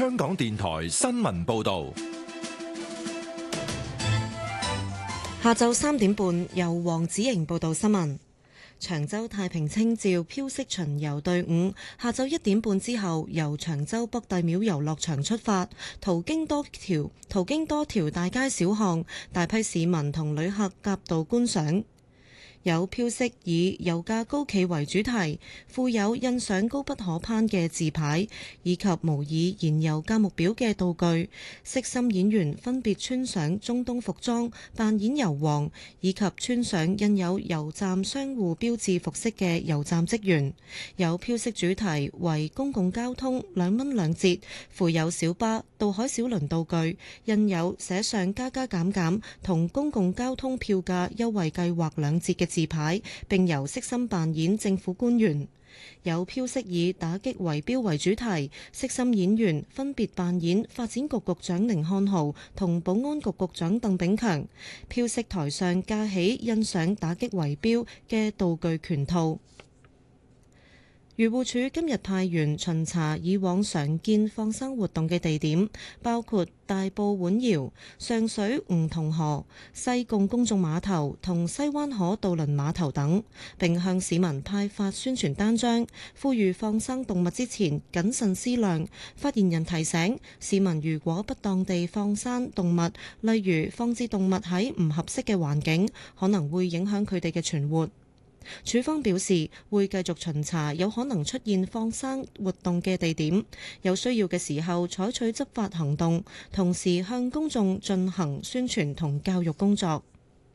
香港電台新聞報道。 下晝3點半，由黃子瑩報道新聞。長洲太平清醮飄色巡遊隊伍下晝1點半之後，由長洲北帝廟遊樂場出發，途經多條大街小巷，大批市民同旅客夾道觀賞。有飄色以油價高企為主題，附有印上高不可攀嘅字牌，以及模擬燃油價目表嘅道具。色心演員分別穿上中東服裝扮演油王，以及穿上印有油站商戶標誌服飾嘅油站職員。有飄色主題為公共交通2蚊2折，附有小巴、渡海小輪道具，印有寫上加加減減同公共交通票價優惠計劃2折嘅字牌，並由色心扮演政府官員。有飄色以打擊圍標為主題，色心演員分別扮演發展局局長寧漢豪同保安局局長鄧炳強。飄色台上架起印上打擊圍標嘅道具拳套。漁護署今日派員巡查以往常見放生活動嘅地點，包括大埔碗窯、上水梧桐河、西貢公眾碼頭同西灣河渡輪碼頭等，並向市民派發宣傳單張，呼籲放生動物之前謹慎思量。發言人提醒市民，如果不當地放生動物，例如放置動物喺唔合適嘅環境，可能會影響佢哋嘅存活。署方表示會繼續巡查有可能出現放生活動嘅地點，有需要嘅時候採取執法行動，同時向公眾進行宣傳同教育工作。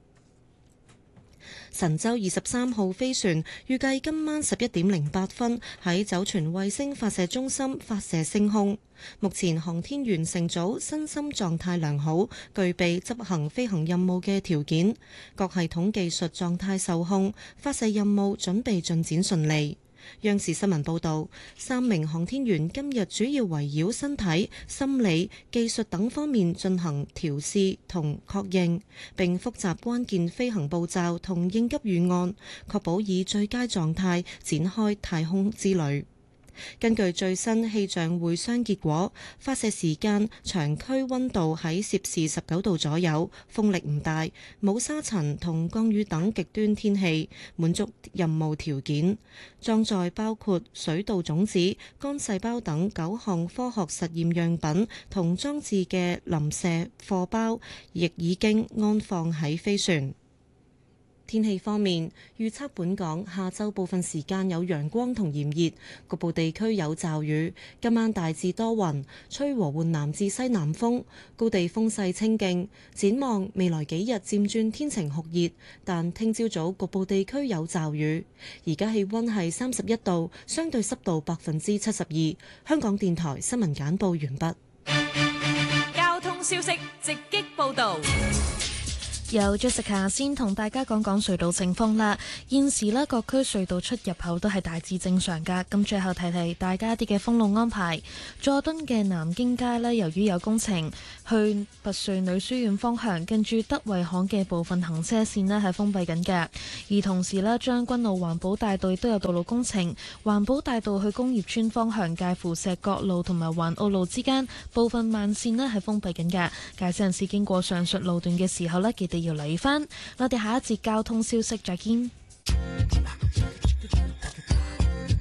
神舟23號飛船預計今晚11點08分喺酒泉衛星發射中心發射升空。目前航天員乘組身心狀態良好，具備執行飛行任務嘅條件，各系統技術狀態受控，發射任務準備進展順利。央視新聞報導，3名航天員今日主要圍繞身體、心理、技術等方面進行調試同確認，並複習關鍵飛行步驟同應急預案，確保以最佳狀態展開太空之旅。根據最新氣象會商結果，發射時間長區溫度喺攝氏19度左右，風力唔大，冇沙塵同降雨等極端天氣，滿足任務條件。裝載包括水稻種子、乾細胞等9項科學實驗樣品同裝置嘅臨射貨包，亦已經安放喺飛船。天氣方面，預測本港下晝部分時間有陽光同炎熱，局部地區有驟雨。今晚大致多雲，吹和緩南至西南風，高地風勢清勁。展望未來幾日漸轉天晴酷熱，但聽朝早局部地區有驟雨。而家氣溫係31度，相對濕度72%。香港電台新聞簡報完畢。 交通消息直擊報道。 由 Jessica 先同大家講講隧道情況啦。現時呢，各區隧道出入口都係大致正常噶。咁最後提提大家啲嘅封路安排。佐敦嘅南京街呢，由於有工程，去拔萃女書院方向近住德惠巷嘅部分行車線呢係封閉緊嘅。而同時呢，將軍澳環保大道亦都有道路工程，環保大道去工業村方向介乎石角路同埋環澳路之間部分慢線呢係封閉緊嘅。駕駛人士經過上述路段嘅時候呢，記得要留意翻。我哋下一節交通消息再見。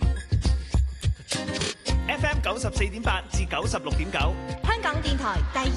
FM 94.8至96.9， 香港電台第